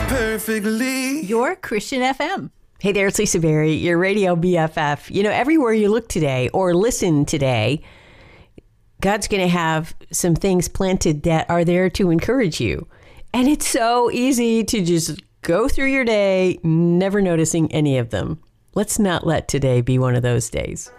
perfectly. Your Christian FM. Hey there, it's Lisa Berry, your radio BFF. You know, everywhere you look today or listen today, God's going to have some things planted that are there to encourage you. And it's so easy to just go through your day, never noticing any of them. Let's not let today be one of those days.